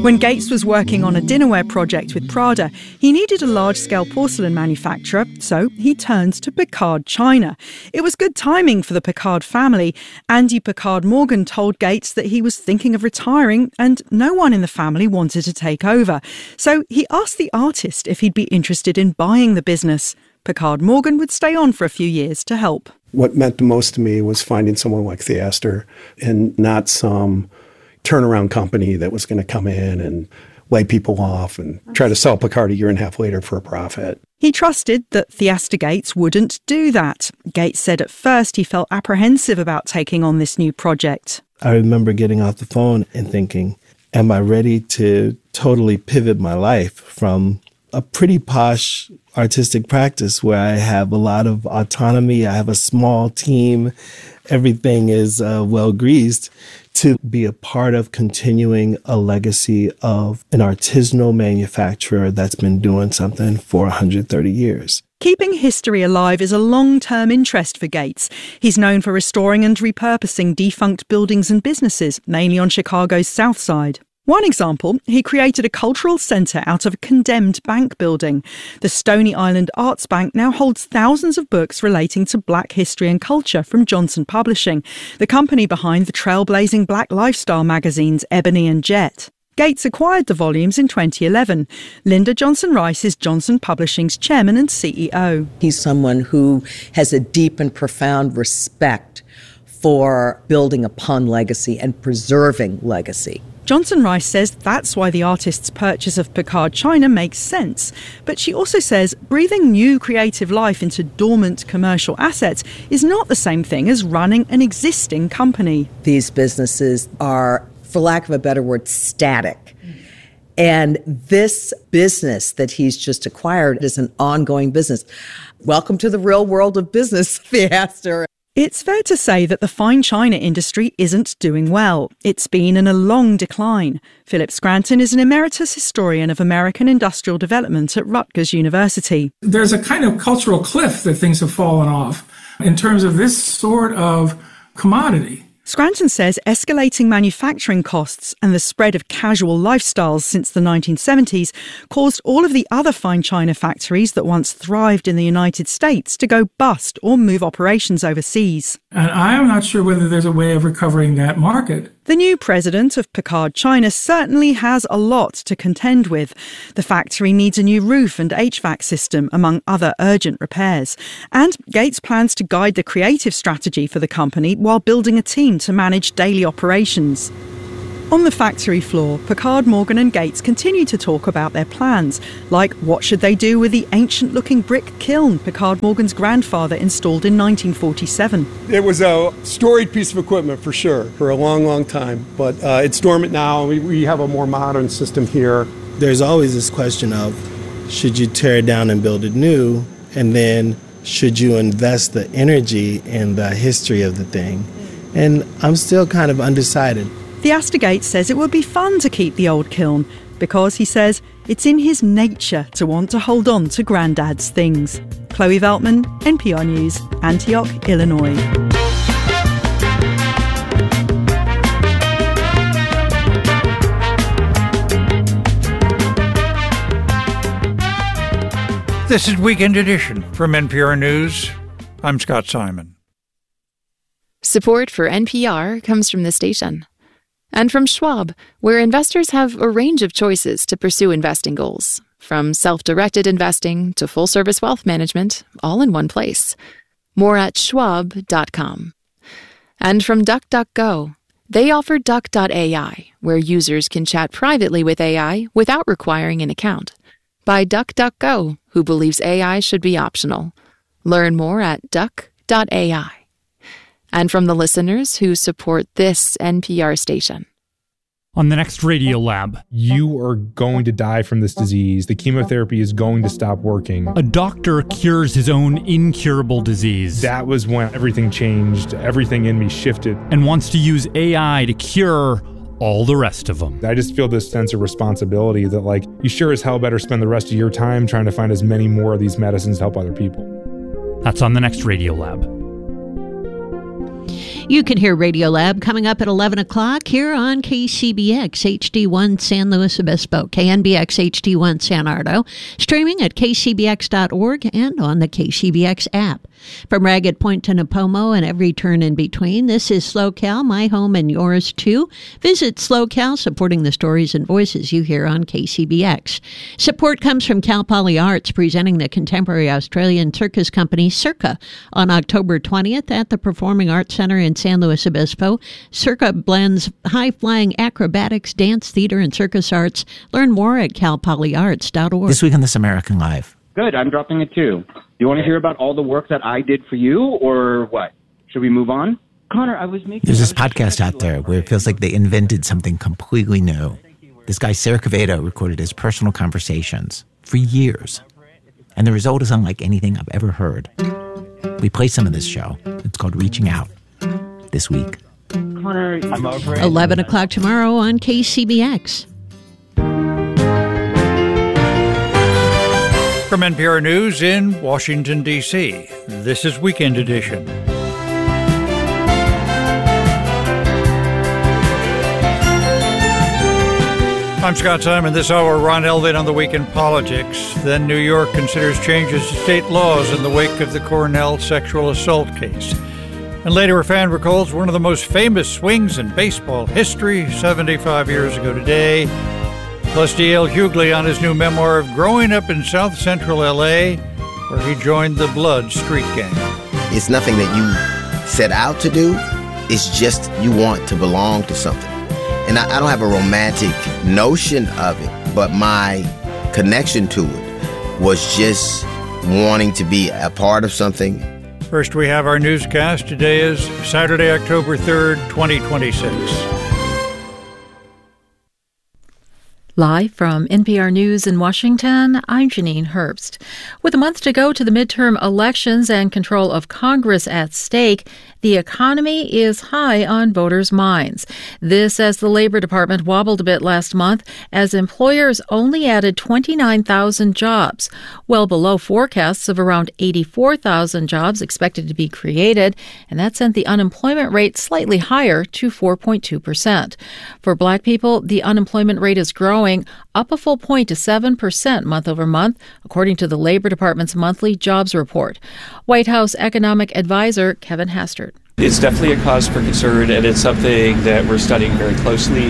When Gates was working on a dinnerware project with Prada, he needed a large-scale porcelain manufacturer, so he turned to Picard China. It was good timing for the Picard family. Andy Picard Morgan told Gates that he was thinking of retiring and no one in the family wanted to take over. So he asked the artist if he'd be interested in buying the business. Picard Morgan would stay on for a few years to help. What meant the most to me was finding someone like Theaster and not some turnaround company that was going to come in and lay people off and try to sell Picard a year and a half later for a profit. He trusted that Theaster Gates wouldn't do that. Gates said at first he felt apprehensive about taking on this new project. I remember getting off the phone and thinking, am I ready to totally pivot my life from a pretty posh artistic practice where I have a lot of autonomy, I have a small team, everything is well greased, to be a part of continuing a legacy of an artisanal manufacturer that's been doing something for 130 years. Keeping history alive is a long-term interest for Gates. He's known for restoring and repurposing defunct buildings and businesses, mainly on Chicago's South Side. One example, he created a cultural centre out of a condemned bank building. The Stony Island Arts Bank now holds thousands of books relating to black history and culture from Johnson Publishing, the company behind the trailblazing black lifestyle magazines Ebony and Jet. Gates acquired the volumes in 2011. Linda Johnson Rice is Johnson Publishing's chairman and CEO. He's someone who has a deep and profound respect for building upon legacy and preserving legacy. Johnson Rice says that's why the artist's purchase of Picard China makes sense. But she also says breathing new creative life into dormant commercial assets is not the same thing as running an existing company. These businesses are, for lack of a better word, static. And this business that he's just acquired is an ongoing business. Welcome to the real world of business, Theaster. It's fair to say that the fine china industry isn't doing well. It's been in a long decline. Philip Scranton is an emeritus historian of American industrial development at Rutgers University. There's a kind of cultural cliff that things have fallen off in terms of this sort of commodity. Scranton says escalating manufacturing costs and the spread of casual lifestyles since the 1970s caused all of the other fine china factories that once thrived in the United States to go bust or move operations overseas. And I am not sure whether there's a way of recovering that market. The new president of Picard China certainly has a lot to contend with. The factory needs a new roof and HVAC system, among other urgent repairs. And Gates plans to guide the creative strategy for the company while building a team to manage daily operations. On the factory floor, Picard, Morgan and Gates continue to talk about their plans, like what should they do with the ancient-looking brick kiln Picard Morgan's grandfather installed in 1947. It was a storied piece of equipment for sure, for a long, long time. But it's dormant now. We have a more modern system here. There's always this question of, should you tear it down and build it new? And then, should you invest the energy in the history of the thing? And I'm still kind of undecided. Theaster Gates says it would be fun to keep the old kiln because, he says, it's in his nature to want to hold on to Grandad's things. Chloe Veltman, NPR News, Antioch, Illinois. This is Weekend Edition from NPR News. I'm Scott Simon. Support for NPR comes from the station. And from Schwab, where investors have a range of choices to pursue investing goals, from self-directed investing to full-service wealth management, all in one place. More at schwab.com. And from DuckDuckGo, they offer Duck.ai, where users can chat privately with AI without requiring an account. By DuckDuckGo, who believes AI should be optional. Learn more at Duck.ai. And from the listeners who support this NPR station. On the next Radiolab. You are going to die from this disease. The chemotherapy is going to stop working. A doctor cures his own incurable disease. That was when everything changed. Everything in me shifted. And wants to use AI to cure all the rest of them. I just feel this sense of responsibility that, like, you sure as hell better spend the rest of your time trying to find as many more of these medicines to help other people. That's on the next Radiolab. You can hear Radiolab coming up at 11 o'clock here on KCBX HD1 San Luis Obispo, KNBX HD1 San Ardo, streaming at kcbx.org and on the KCBX app. From Ragged Point to Napomo and every turn in between, this is SloCal, my home and yours too. Visit SloCal, supporting the stories and voices you hear on KCBX. Support comes from Cal Poly Arts, presenting the contemporary Australian circus company Circa on October 20th at the Performing Arts Center in San Luis Obispo. Circa blends high-flying acrobatics, dance, theater, and circus arts. Learn more at calpolyarts.org. This week on This American Life. Good, I'm dropping it too. Do you want to hear about all the work that I did for you, or what? Should we move on? Connor, There's this podcast out there where it feels like they invented something completely new. This guy, Sarah Quevedo, recorded his personal conversations for years. And the result is unlike anything I've ever heard. We play some of this show. It's called Reaching Out. This week. Connor, I'm over it. 11 o'clock tomorrow on KCBX. From NPR News in Washington, D.C., this is Weekend Edition. I'm Scott Simon. This hour, Ron Elvin on the week in politics. Then New York considers changes to state laws in the wake of the Cornell sexual assault case. And later, a fan recalls one of the most famous swings in baseball history 75 years ago today. Plus, D.L. Hughley on his new memoir of growing up in South Central L.A., where he joined the Blood Street Gang. It's nothing that you set out to do. It's just you want to belong to something. And I don't have a romantic notion of it, but my connection to it was just wanting to be a part of something. First, we have our newscast. Today is Saturday, October 3rd, 2026. Live from NPR News in Washington, I'm Janine Herbst. With a month to go to the midterm elections and control of Congress at stake, the economy is high on voters' minds. This as the Labor Department wobbled a bit last month as employers only added 29,000 jobs, well below forecasts of around 84,000 jobs expected to be created, and that sent the unemployment rate slightly higher to 4.2%. For Black people, the unemployment rate is growing, up a full point to 7% month over month, according to the Labor Department's monthly jobs report. White House economic advisor Kevin Hastert. It's definitely a cause for concern, and it's something that we're studying very closely.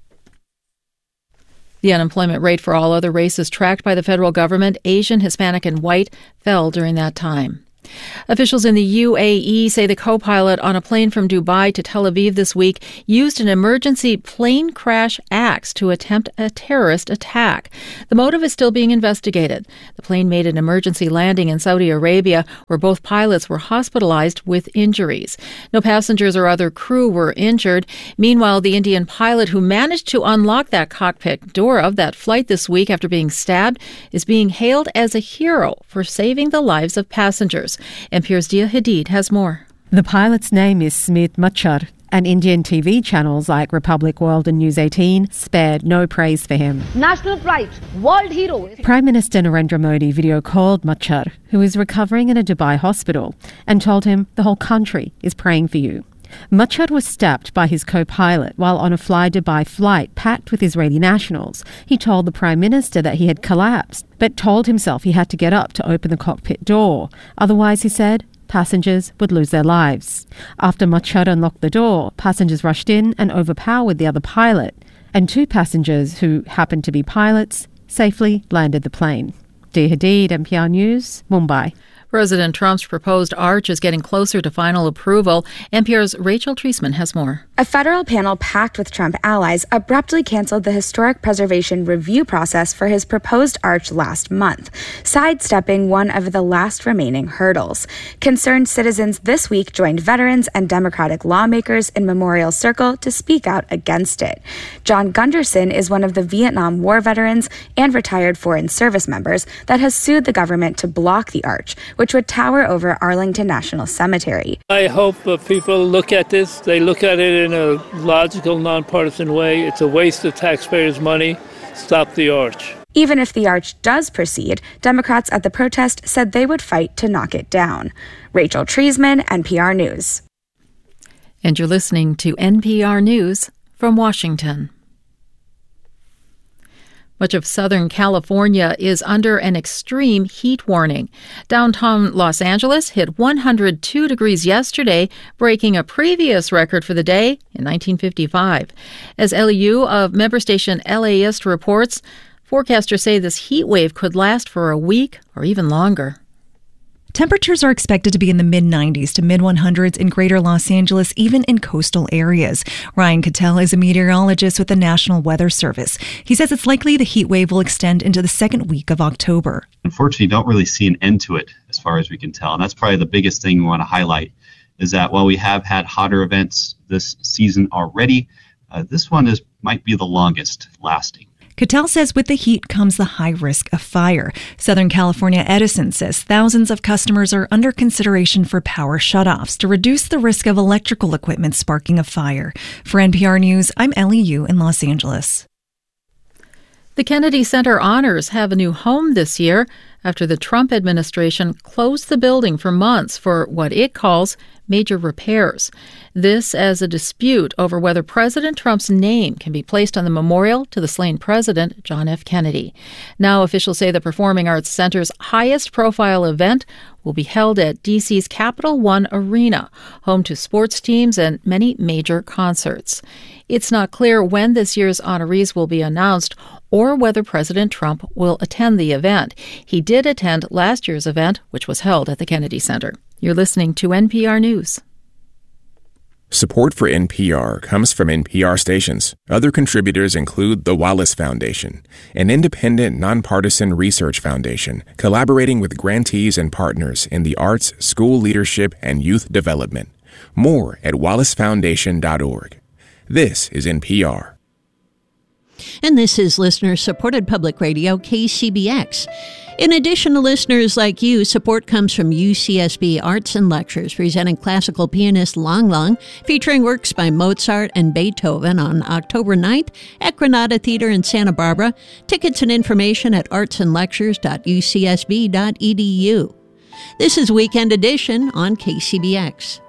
The unemployment rate for all other races tracked by the federal government, Asian, Hispanic, and white, fell during that time. Officials in the UAE say the co-pilot on a plane from Dubai to Tel Aviv this week used an emergency plane crash axe to attempt a terrorist attack. The motive is still being investigated. The plane made an emergency landing in Saudi Arabia, where both pilots were hospitalized with injuries. No passengers or other crew were injured. Meanwhile, the Indian pilot who managed to unlock that cockpit door of that flight this week after being stabbed is being hailed as a hero for saving the lives of passengers. NPR's Dia Hadid has more. The pilot's name is Smit Machar, and Indian TV channels like Republic World and News 18 spared no praise for him. National pride, world hero. Prime Minister Narendra Modi video called Machar, who is recovering in a Dubai hospital, and told him the whole country is praying for you. Machar was stabbed by his co-pilot while on a Fly Dubai flight packed with Israeli nationals. He told the Prime Minister that he had collapsed, but told himself he had to get up to open the cockpit door. Otherwise, he said, passengers would lose their lives. After Machar unlocked the door, passengers rushed in and overpowered the other pilot, and two passengers who happened to be pilots safely landed the plane. Dia Hadid, NPR News, Mumbai. President Trump's proposed arch is getting closer to final approval. NPR's Rachel Treisman has more. A federal panel packed with Trump allies abruptly canceled the historic preservation review process for his proposed arch last month, sidestepping one of the last remaining hurdles. Concerned citizens this week joined veterans and Democratic lawmakers in Memorial Circle to speak out against it. John Gunderson is one of the Vietnam War veterans and retired Foreign Service members that has sued the government to block the arch, which would tower over Arlington National Cemetery. I hope people look at this. They look at it in a logical, nonpartisan way. It's a waste of taxpayers' money. Stop the arch. Even if the arch does proceed, Democrats at the protest said they would fight to knock it down. Rachel Treisman, NPR News. And you're listening to NPR News from Washington. Much of Southern California is under an extreme heat warning. Downtown Los Angeles hit 102 degrees yesterday, breaking a previous record for the day in 1955. As LEU of member station LAist reports, forecasters say this heat wave could last for a week or even longer. Temperatures are expected to be in the mid-90s to mid-100s in greater Los Angeles, even in coastal areas. Ryan Cattell is a meteorologist with the National Weather Service. He says it's likely the heat wave will extend into the second week of October. Unfortunately, don't really see an end to it as far as we can tell. And that's probably the biggest thing we want to highlight is that while we have had hotter events this season already, this one might be the longest lasting. Cattell says with the heat comes the high risk of fire. Southern California Edison says thousands of customers are under consideration for power shutoffs to reduce the risk of electrical equipment sparking a fire. For NPR News, I'm Ellie Yu in Los Angeles. The Kennedy Center Honors have a new home this year after the Trump administration closed the building for months for what it calls major repairs. This as a dispute over whether President Trump's name can be placed on the memorial to the slain president, John F. Kennedy. Now officials say the Performing Arts Center's highest profile event will be held at D.C.'s Capital One Arena, home to sports teams and many major concerts. It's not clear when this year's honorees will be announced or whether President Trump will attend the event. He did attend last year's event, which was held at the Kennedy Center. You're listening to NPR News. Support for NPR comes from NPR stations. Other contributors include the Wallace Foundation, an independent, nonpartisan research foundation collaborating with grantees and partners in the arts, school leadership, and youth development. More at wallacefoundation.org. This is NPR. And this is listener-supported public radio, KCBX. In addition to listeners like you, support comes from UCSB Arts and Lectures, presenting classical pianist Lang Lang, featuring works by Mozart and Beethoven on October 9th at Granada Theater in Santa Barbara. Tickets and information at artsandlectures.ucsb.edu. This is Weekend Edition on KCBX.